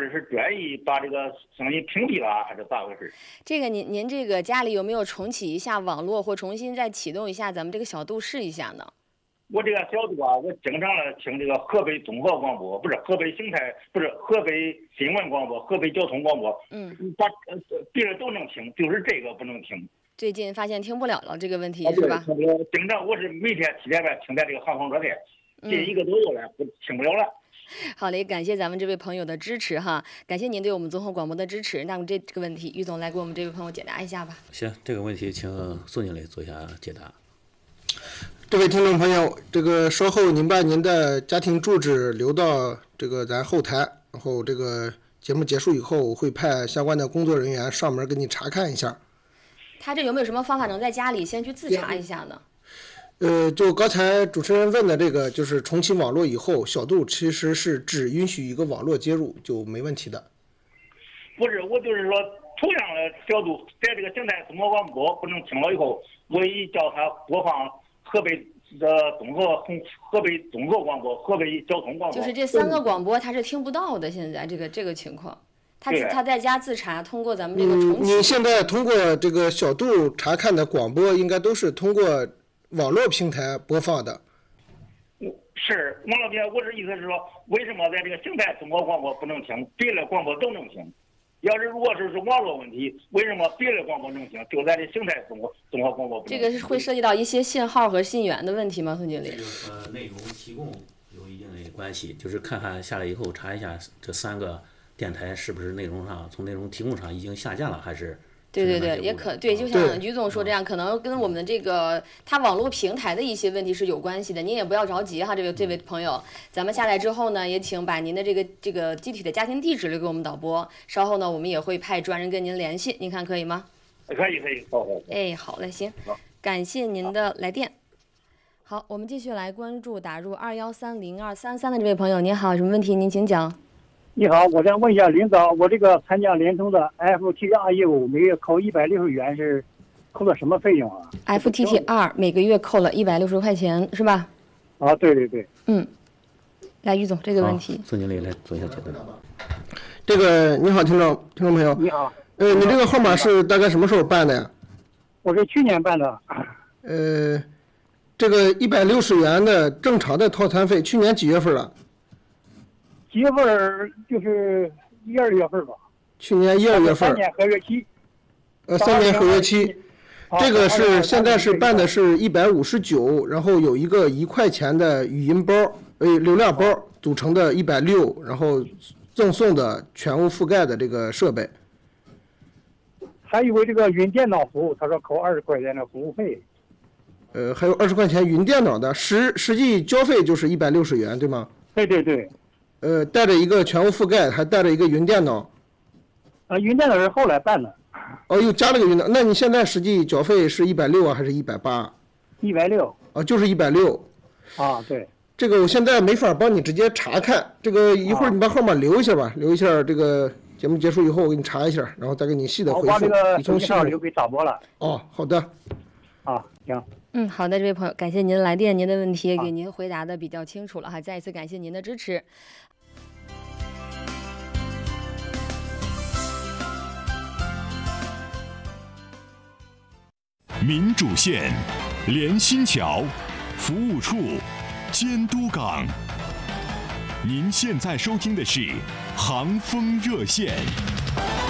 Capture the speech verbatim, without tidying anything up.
者是专业把这个声音屏蔽了，还是咋回事？ 这个您您这个家里有没有重启一下网络，或重新再启动一下咱们这个小度试一下呢？ 我这个小度啊，我经常的听这个河北综合广播，不是河北邢台，不是河北新闻广播，河北交通广播， 嗯， 把别的都能听，就是这个不能听。 最近发现听不了了，这个问题、 啊、 是吧？ 经常我是每天七点半听在这个航空热线，近一个多月了，不听不了了。 好嘞，感谢咱们这位朋友的支持哈，感谢您对我们综合广播的支持。那么这个问题，于总来给我们这位朋友解答一下吧。 行，这个问题请宋经理做一下解答。 这位听众朋友，这个稍后您把您的家庭住址留到这个咱后台，然后这个节目结束以后，我会派相关的工作人员上门给你查看一下。 他这有没有什么方法能在家里先去自查一下呢？ 呃，就刚才主持人问的这个，就是重启网络以后，小度其实是只允许一个网络接入，就没问题的。 不是，我就是说，同样的小度，在这个邢台综合广播不能听了以后，我一叫他播放河北的综合河北综合广播、河北交通广播， 就是这三个广播他是听不到的。现在这个这个情况，他他在家自查，通过咱们这个重启。 嗯，你现在通过这个小度查看的广播，应该都是通过网络平台播放的。 是网络平台，我的意思是说，为什么在这个邢台综合广播不能听，别的广播都能听？要是如果是是网络问题，为什么别的广播能听，就在这邢台综合综合广播不能听？ 这个是会涉及到一些信号和信源的问题吗，宋经理？ 和内容提供有一定的关系，就是看看下来以后查一下这三个电台是不是内容上从内容提供上已经下架了，还是？ 对对对，也可对，就像于总说这样，可能跟我们的这个它网络平台的一些问题是有关系的。您也不要着急哈，这位这位朋友，咱们下来之后呢，也请把您的这个这个具体的家庭地址留给我们导播，稍后呢，我们也会派专人跟您联系，您看可以吗？ 可以可以，好好。 哎，好嘞，行，感谢您的来电。好，我们继续来关注打入二幺三零二三三的这位朋友，您好，有什么问题您请讲。 你好，我想问一下领导，我这个参加联通的 F T T 二业务，每月扣一百六十元是扣了什么费用啊 ？F T T 二每个月扣了一百六十块钱是吧？ 啊，对对对。 嗯，来于总这个问题， 宋经理来做一下解答。 这个你好，听众听众朋友， 你好。 呃，你这个号码是大概什么时候办的呀？ 我是去年办的。 呃，这个一百六十元的正常的套餐费，去年几月份了？ 几月份？就是一二月份吧。 去年一二月份。 三年合约期。 呃，三年合约期。这个是现在是办的是一百五十九，然后有一个一块钱的语音包，呃，流量包组成的一百六，然后赠送的全屋覆盖的这个设备。 还有这个云电脑服务，他说扣二十块钱的服务费。 呃，还有二十块钱云电脑的，实实际交费就是一百六十元，对吗？ 对对对。 呃，带着一个全屋覆盖，还带着一个云电脑。 啊，云电脑是后来办的。 哦，又加了个云电脑，那你现在实际缴费是一百六啊，还是一百八？ 一百六。 啊，就是一百六。 啊，对。 这个我现在没法帮你直接查看，这个一会儿你把号码留一下吧，留一下这个节目结束以后我给你查一下，然后再给你细的回复。 我把这个你从信号留给导播了。 哦，好的。 啊，行。 嗯，好的，这位朋友，感谢您的来电，您的问题也给您回答的比较清楚了哈，再一次感谢您的支持。 民主线、联新桥、服务处、监督岗。您现在收听的是航风热线。